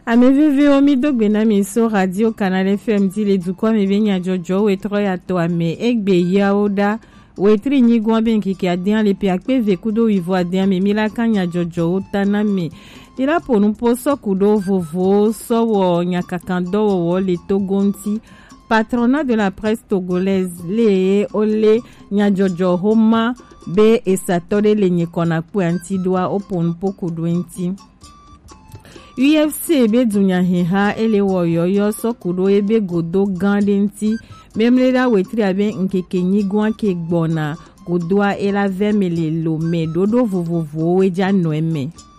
Ameveve omidogbe na miso radio Canal FM di le dukwa mevenya jojo wetro ya to ame egbe yaoda wetri nyigwa benki ki adian le piakpe vekudo wivo adian me milakanya jojo utana me ila ponu poso kudo vovo sowo nyakakando wo le togonti patronat de la presse togolaise le ole nyajojo homa be esatore le nyekona ku antidwa oponu pokudo enti UFC be dunya heha ele woyoyo sokudo ebe godo gandenti memleda wetri abe nkeke nyigwa ke gbona godwa ela vemele lo me dodo vovovo weja noeme